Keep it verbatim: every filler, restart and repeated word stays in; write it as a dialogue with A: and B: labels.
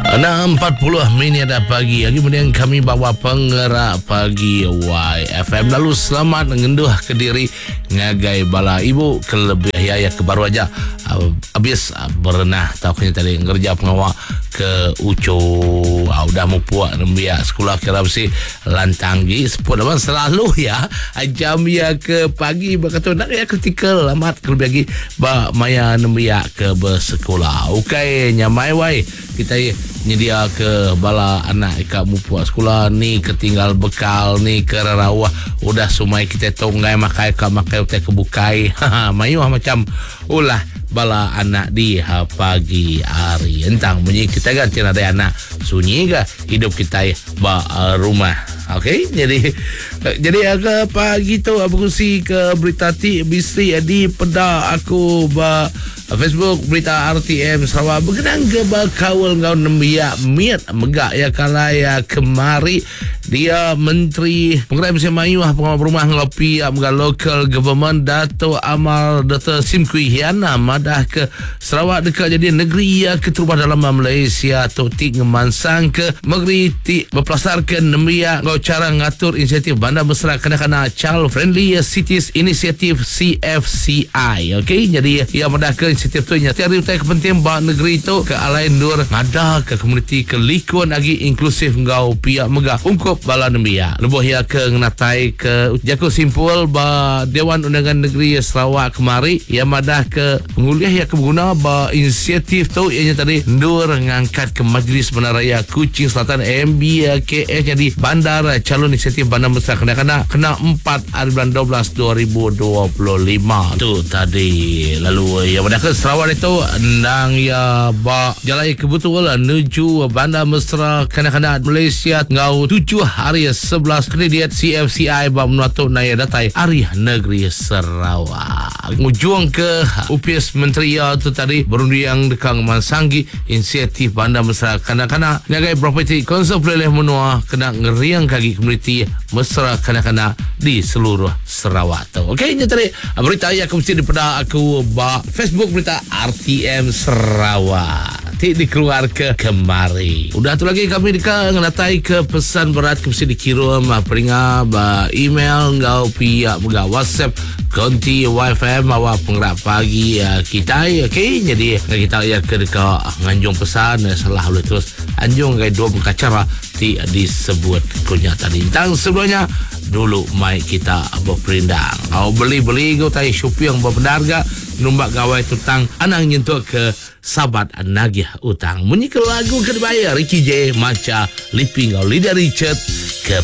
A: enam empat puluh minit pagi. Kemudian kami bawa penggerak pagi Y F M. Lalu selamat mengenduh ke diri ngagai bala ibu kelebih ya ke baru aja habis berenah tahunya tadi ngerja pengawal ke uco udah mau puak nembia sekolah kira besi lantanggi sepuluh abang selalu ya jam ya ke pagi berkata nak ya ketika lamat kelebih lagi ba maya nembia ke bersekolah. Okey nyamai wai kita nyedia ke bala anak ika mupuak sekolah ni ketinggal bekal ni ke rawah udah sumai kita tonggai makai ka makai utai kebukai mayu macam ulah bala anak di ha pagi hari entang bunyi kita kan tiada ada anak sunyi ke hidup kita ba rumah. Okey jadi jadi agak pagi tu berkongsi ke berita ti bisi di peda aku ba Facebook berita R T M Sarawak berkenaan ke bakawal ngau nembia miat megak ya kalaya kemari dia Menteri Pengerai Bersih Mayu Pengamal Rumah Ngopi Amga Local Government Dato' Amal Dato' Sim Kui Hiana madah ke Sarawak dekat jadi negeri ya keterubah dalam Malaysia atau tik ngemansang ke negeri tik berpelasarkan nembia ngau cara ngatur inisiatif bandar mesra kanak-kanak Child Friendly Cities Initiative C F C I. Okey jadi ia madah ke inisiatif tu nya tiada utai kepenting bah negeri tu ke alain dur ngada ke komuniti ke likuan lagi inklusif ngau pihak megah ungkup bala nembia lebuh ya ke ngenatai ke jaku simpul ba Dewan Undangan Negeri Sarawak kemari ia madah ke penguliah ya ke berguna ba inisiatif tu ianya tadi ndur ngangkat ke Majlis Bandaraya Kuching Selatan M B K S jadi bandar calon inisiatif bandar mesra kanak-kanak kena empat hari bulan dua belas dua ribu dua puluh lima tu tadi. Lalu ia madah ke Sarawak itu ndang ya ba jalai kebetulan menuju bandar mesra kanak-kanak Malaysia ngau tujuh hari sebelas kredit C F C I ba menuatu naya datai hari negeri Sarawak ngujung ke U P S Menteri ya tu tadi berundiang dekang mansanggi inisiatif bandar mesra kanak-kanak ngagai property konsep peleleh menua kena ngeriang kaki komuniti mesra kanak-kanak di seluruh Sarawak tu. Okey nya tadi berita ya aku mesti daripada aku ba Facebook berita R T M Sarawak ti dikeluar ke kemari. Udah tu lagi kami deka ngenatai ke pesan berat ke mesti dikirim peringat ba email ngau pihak megah WhatsApp konti Y F M awak penggerak pagi ya, kita. Okey jadi kita ya ke deka nganjung pesan salah boleh terus anjung gai dua berkacara ti disebut kunya tadi. Tang sebelumnya dulu mai kita berperindang. Kau beli-beli kau tai shopping berpendarga numbak gawai tutang anang nyentuh ke sahabat nagih utang. Munyi ke lagu kedua Ricky J Maca Liping kau Lidah Richard